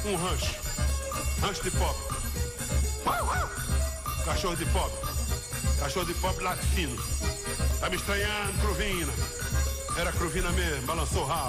um rancho. Rancho de pobre. Cachorro de pobre. Cachorro de pobre late fino. Tá me estranhando, Cruvina. Era Cruvina mesmo, balançou o rabo.